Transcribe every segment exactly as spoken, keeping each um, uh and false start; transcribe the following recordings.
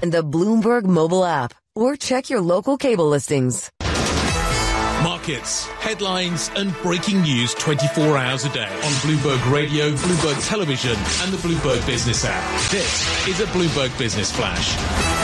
and the Bloomberg mobile app, or check your local cable listings. Markets, headlines and breaking news twenty-four hours a day on Bloomberg Radio, Bloomberg Television and the Bloomberg Business app. This is a Bloomberg Business Flash.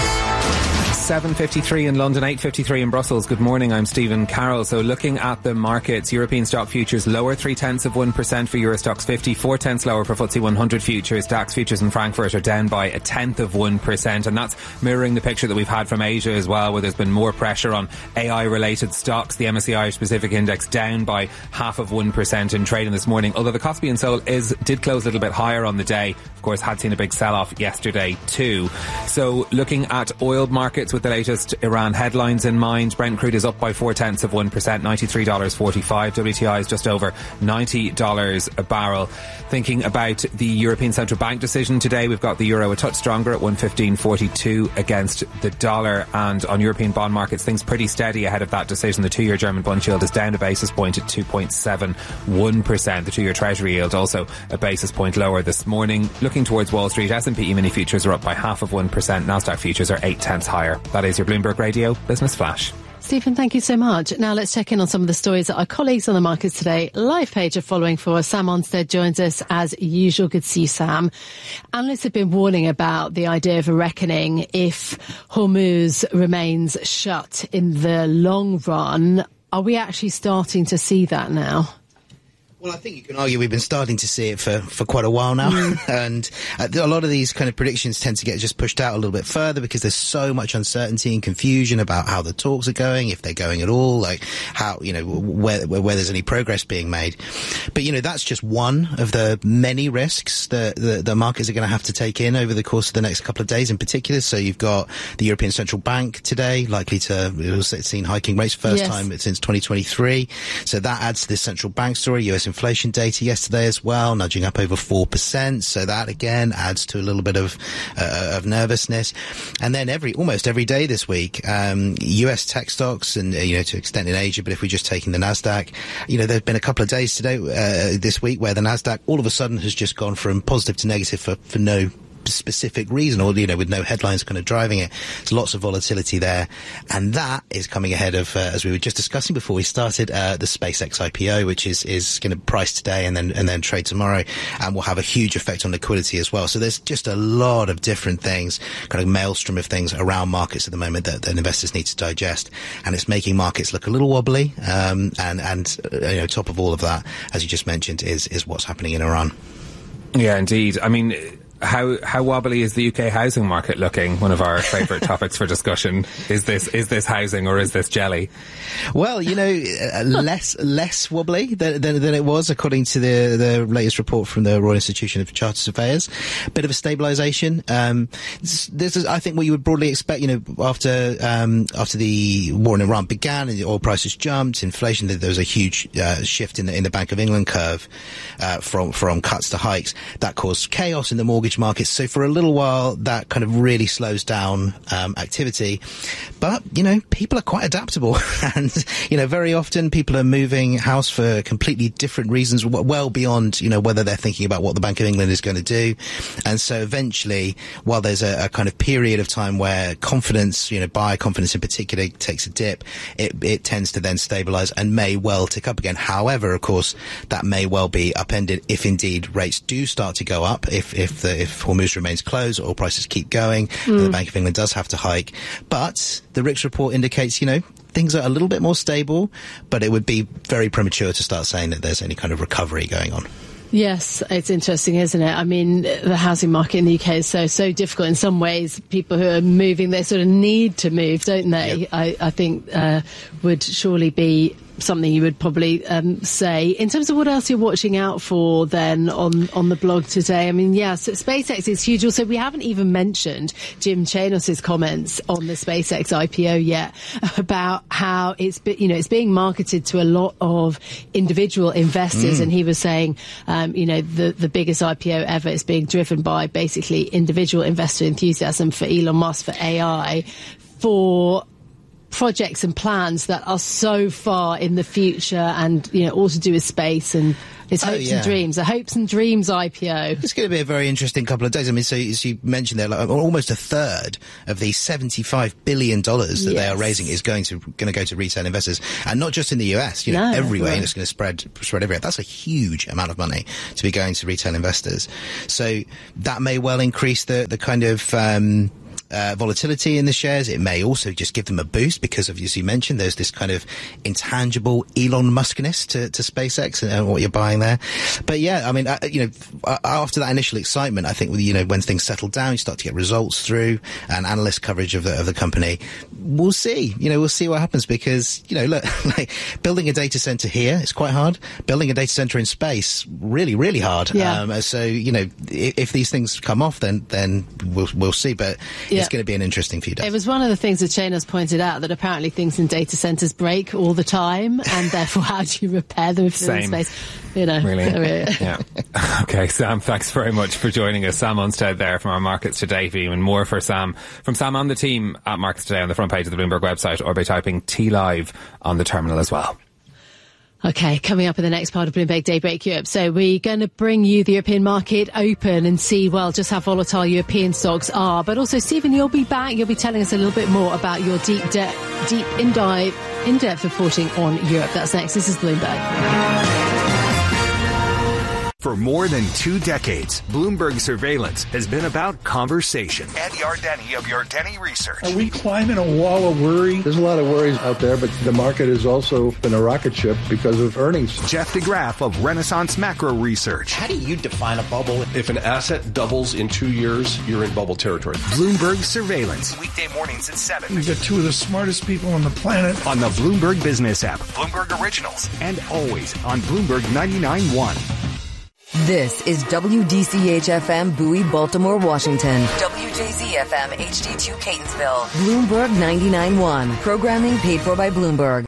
seven fifty-three in London, eight fifty-three in Brussels. Good morning, I'm Stephen Carroll. So looking at the markets, European stock futures lower three tenths of one percent for Euro Stoxx fifty, four tenths lower for F T S E one hundred futures. DAX futures in Frankfurt are down by a tenth of one percent, and that's mirroring the picture that we've had from Asia as well, where there's been more pressure on A I related stocks. The M S C I Irish Pacific Index down by half of one percent in trading this morning, although the Kospi and Seoul is did close a little bit higher on the day. Of course, had seen a big sell-off yesterday too. So looking at oil markets with the latest Iran headlines in mind, Brent crude is up by four tenths of one percent, ninety-three dollars forty-five. W T I is just over ninety dollars a barrel. Thinking about the European Central Bank decision today, we've got the euro a touch stronger at one fifteen forty-two against the dollar, and on European bond markets, things pretty steady ahead of that decision. The two-year German bond yield is down a basis point at two point seven one percent. The two-year Treasury yield also a basis point lower this morning. Looking towards Wall Street, S and P E-mini futures are up by half of one percent. Nasdaq futures are eight tenths higher. That is your Bloomberg Radio Business Flash. Stephen, thank you so much. Now let's check in on some of the stories that our colleagues on the markets today live page are following for us. Sam Onstead joins us as usual. Good to see you, Sam. Analysts have been warning about the idea of a reckoning if Hormuz remains shut in the long run. Are we actually starting to see that now? Well, I think you can argue we've been starting to see it for, for quite a while now. Mm. and uh, a lot of these kind of predictions tend to get just pushed out a little bit further because there's so much uncertainty and confusion about how the talks are going, if they're going at all, like how, you know, where, where, where there's any progress being made. But, you know, that's just one of the many risks that the, the markets are going to have to take in over the course of the next couple of days in particular. So you've got the European Central Bank today, likely to, we've seen hiking rates first yes. time since twenty twenty-three. So that adds to this central bank story. U S inflation data yesterday as well, nudging up over four percent. So that again adds to a little bit of uh, of nervousness. And then every almost every day this week, um, U S tech stocks and, uh, you know, to extent in Asia, but if we're just taking the Nasdaq, you know, there's been a couple of days today, uh, this week where the Nasdaq all of a sudden has just gone from positive to negative for, for no specific reason, or, you know, with no headlines kind of driving it. There's lots of volatility there, and that is coming ahead of, uh, as we were just discussing before we started, uh, the SpaceX I P O, which is is going to price today and then and then trade tomorrow, and will have a huge effect on liquidity as well. So there's just a lot of different things, kind of maelstrom of things around markets at the moment that, that investors need to digest, and it's making markets look a little wobbly. Um, and and uh, you know, top of all of that, as you just mentioned, is is what's happening in Iran. Yeah, indeed. I mean, How how wobbly is the U K housing market looking? One of our favourite topics for discussion. Is this is this housing or is this jelly? Well, you know, uh, less less wobbly than, than than it was according to the the latest report from the Royal Institution of Chartered Surveyors. Bit of a stabilisation. Um, this is, I think, what you would broadly expect. You know, after um, after the war in Iran began and the oil prices jumped, inflation, there was a huge uh, shift in the in the Bank of England curve uh, from from cuts to hikes. That caused chaos in the mortgage markets. So for a little while, that kind of really slows down um, activity. But, you know, people are quite adaptable. And, you know, very often people are moving house for completely different reasons, well beyond, you know, whether they're thinking about what the Bank of England is going to do. And so eventually, while there's a, a kind of period of time where confidence, you know, buyer confidence in particular takes a dip, it, it tends to then stabilise and may well tick up again. However, of course, that may well be upended if indeed rates do start to go up, if, if the if Hormuz remains closed, oil prices keep going, mm. the Bank of England does have to hike. But the R I C S report indicates, you know, things are a little bit more stable, but it would be very premature to start saying that there's any kind of recovery going on. Yes, it's interesting, isn't it? I mean, the housing market in the U K is so, so difficult. In some ways, people who are moving, they sort of need to move, don't they? Yep. I, I think uh, would surely be something you would probably um, say. In terms of what else you're watching out for then on, on the blog today, I mean, yeah, so SpaceX is huge. Also, we haven't even mentioned Jim Chanos's comments on the SpaceX I P O yet about how it's, you know, it's being marketed to a lot of individual investors. Mm. And he was saying, um, you know, the, the biggest I P O ever is being driven by basically individual investor enthusiasm for Elon Musk, for A I, for projects and plans that are so far in the future, and, you know, all to do with space and It's Oh, hopes yeah. and dreams, a hopes and dreams I P O. It's going to be a very interesting couple of days. I mean, so as you mentioned there, like, almost a third of the seventy-five billion dollars that Yes. they are raising is going to going to go to retail investors, and not just in the U S. You know, No, everywhere. right. And it's going to spread spread everywhere. That's a huge amount of money to be going to retail investors. So that may well increase the the kind of um, Uh, volatility in the shares. It may also just give them a boost because of, as you mentioned, there's this kind of intangible Elon Muskness to, to SpaceX and uh, what you're buying there. But yeah, I mean, uh, you know, uh, after that initial excitement, I think, you know, when things settle down, you start to get results through and analyst coverage of the, of the company. We'll see, you know, we'll see what happens because, you know, look, like building a data center here is quite hard. Building a data center in space, really, really hard. Yeah. Um, so, you know, if, if these things come off, then, then we'll, we'll see. But Yeah. it's going to be an interesting few days. It was one of the things that Shane has pointed out, that apparently things in data centres break all the time, and therefore how do you repair them if they're in Same. space? You know, Really? yeah. Yeah. Okay, Sam, thanks very much for joining us. Sam Unstead there from our Markets Today team, and more for Sam from Sam and the team at Markets Today on the front page of the Bloomberg website, or by typing T Live on the terminal as well. Okay, coming up in the next part of Bloomberg Daybreak Europe. So we're going to bring you the European market open and see, well, just how volatile European stocks are. But also, Stephen, you'll be back. You'll be telling us a little bit more about your deep, de- deep in-dive, in-depth reporting on Europe. That's next. This is Bloomberg. For more than two decades, Bloomberg Surveillance has been about conversation. Ed Yardeni of Yardeni Research. Are we climbing a wall of worry? There's a lot of worries out there, but the market has also been a rocket ship because of earnings. Jeff DeGraff of Renaissance Macro Research. How do you define a bubble? If an asset doubles in two years, you're in bubble territory. Bloomberg Surveillance. Weekday mornings at seven. We've got two of the smartest people on the planet. On the Bloomberg Business app, Bloomberg Originals, and always on Bloomberg ninety-nine point one. This is W D C H F M Bowie, Baltimore, Washington. W J Z F M H D two Catonsville. Bloomberg ninety-nine point one. Programming paid for by Bloomberg.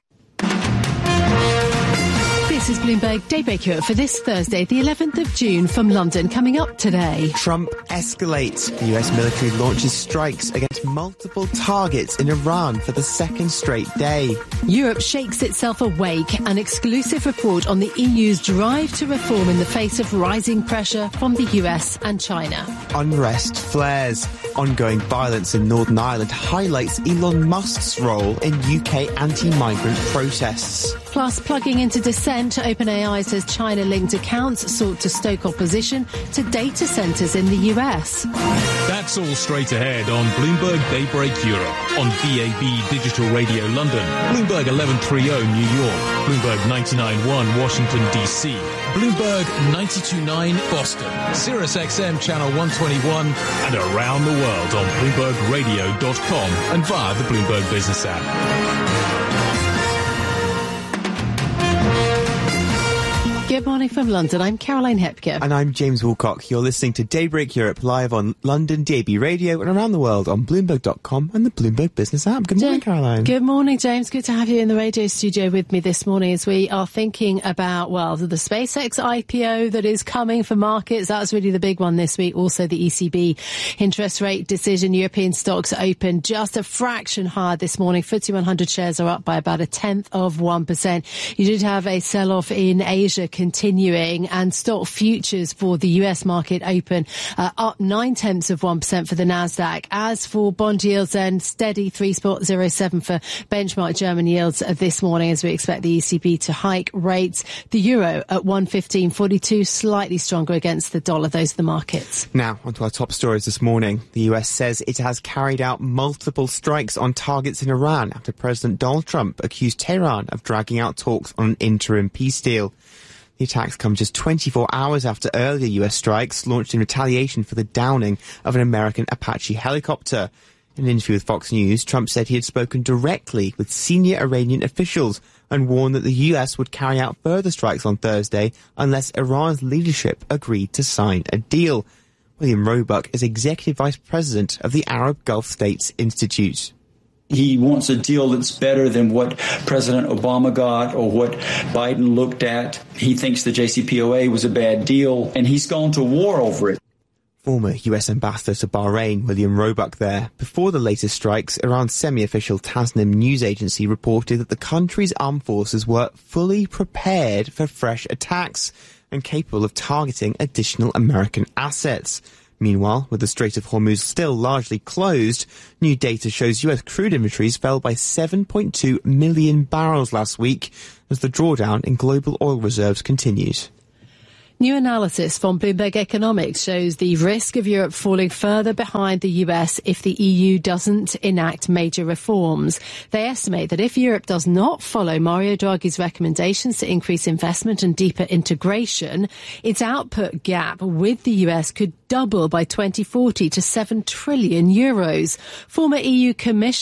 This is Bloomberg Daybreak Europe for this Thursday, the eleventh of June, from London. Coming up today. Trump escalates. The U S military launches strikes against multiple targets in Iran for the second straight day. Europe shakes itself awake. An exclusive report on the E U's drive to reform in the face of rising pressure from the U S and China. Unrest flares. Ongoing violence in Northern Ireland highlights Elon Musk's role in U K anti-migrant protests. Plus, plugging into dissent, OpenAI says China-linked accounts sought to stoke opposition to data centres in the U S. That's all straight ahead on Bloomberg Daybreak Europe, on D A B Digital Radio London, Bloomberg eleven thirty New York, Bloomberg ninety-nine point one Washington, D C, Bloomberg ninety-two point nine Boston, Sirius X M Channel one twenty-one, and around the world on Bloomberg Radio dot com and via the Bloomberg Business app. Good morning from London. I'm Caroline Hepker. And I'm James Woolcock. You're listening to Daybreak Europe live on London D A B Radio and around the world on Bloomberg dot com and the Bloomberg Business app. Good morning, Caroline. Good morning, James. Good to have you in the radio studio with me this morning as we are thinking about, well, the SpaceX I P O that is coming for markets. That's really the big one this week. Also, the E C B interest rate decision. European stocks open just a fraction higher this morning. F T S E one hundred shares are up by about a tenth of one percent. You did have a sell-off in Asia continuing, and stock futures for the U S market open uh, up nine tenths of one percent for the Nasdaq. As for bond yields, then steady three point zero seven for benchmark German yields uh, this morning, as we expect the E C B to hike rates. The euro at one fifteen forty-two, slightly stronger against the dollar. Those are the markets. Now, onto our top stories this morning. The U S says it has carried out multiple strikes on targets in Iran after President Donald Trump accused Tehran of dragging out talks on an interim peace deal. The attacks come just twenty-four hours after earlier U S strikes launched in retaliation for the downing of an American Apache helicopter. In an interview with Fox News, Trump said he had spoken directly with senior Iranian officials and warned that the U S would carry out further strikes on Thursday unless Iran's leadership agreed to sign a deal. William Roebuck is Executive Vice President of the Arab Gulf States Institute. He wants a deal that's better than what President Obama got or what Biden looked at. He thinks the J C P O A was a bad deal, and he's gone to war over it. Former U S Ambassador to Bahrain, William Roebuck there. Before the latest strikes, Iran's semi-official Tasnim news agency reported that the country's armed forces were fully prepared for fresh attacks. and capable of targeting additional American assets. Meanwhile, with the Strait of Hormuz still largely closed, new data shows U S crude inventories fell by seven point two million barrels last week as the drawdown in global oil reserves continues. New analysis from Bloomberg Economics shows the risk of Europe falling further behind the U S if the E U doesn't enact major reforms. They estimate that if Europe does not follow Mario Draghi's recommendations to increase investment and deeper integration, its output gap with the U S could double by twenty forty to seven trillion euros. Former E U Commissioner